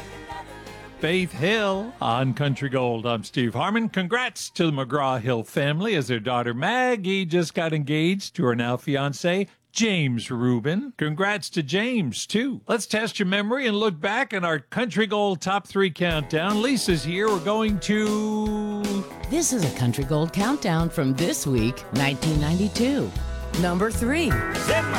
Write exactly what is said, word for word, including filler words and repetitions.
Faith Hill on Country Gold. I'm Steve Harmon. Congrats to the McGraw-Hill family as their daughter Maggie just got engaged to her now fiancé, James Rubin. Congrats to James, too. Let's test your memory and look back at our Country Gold Top three Countdown. Lisa's here. We're going to... This is a Country Gold Countdown from this week, nineteen ninety-two. Number three.